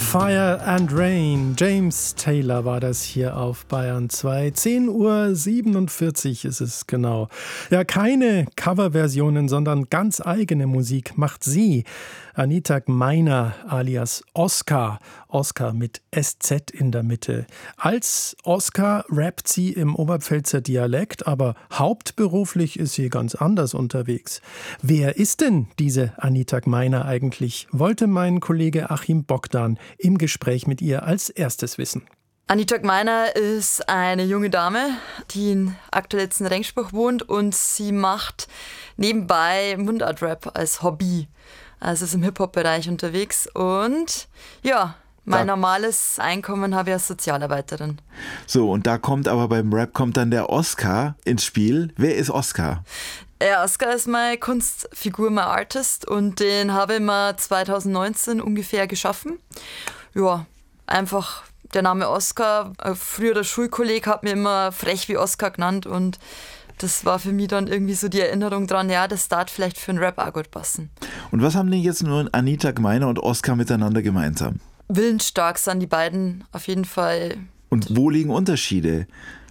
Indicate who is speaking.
Speaker 1: Fire and Rain. James Taylor war das hier auf Bayern 2. 10:47 Uhr ist es genau. Ja, keine Coverversionen, sondern ganz eigene Musik macht sie. Anita Gmeiner alias Oskar. Oskar mit SZ in der Mitte. Als Oskar rappt sie im Oberpfälzer Dialekt, aber hauptberuflich ist sie ganz anders unterwegs. Wer ist denn diese Anita Gmeiner eigentlich? Wollte mein Kollege Achim Bogdan im Gespräch mit ihr als erstes wissen.
Speaker 2: Anita Gmeiner ist eine junge Dame, die in aktuell jetzt in Rengsburg wohnt und sie macht nebenbei Mundart-Rap als Hobby. Also ist im Hip-Hop-Bereich unterwegs und ja, mein normales Einkommen habe ich als Sozialarbeiterin.
Speaker 3: So, und da kommt aber beim Rap kommt dann der Oskar ins Spiel. Wer ist Oskar?
Speaker 2: Ja, Oskar ist meine Kunstfigur, mein Artist und den habe ich mal 2019 ungefähr geschaffen. Ja, einfach der Name Oskar. Früher der Schulkollege hat mir immer frech wie Oskar genannt und das war für mich dann irgendwie so die Erinnerung dran, ja, das darf vielleicht für einen Rap auch gut passen.
Speaker 3: Und was haben denn jetzt nur Anita Gmeiner und Oskar miteinander gemeinsam?
Speaker 2: Willensstark sind die beiden auf jeden Fall.
Speaker 3: Und wo liegen Unterschiede?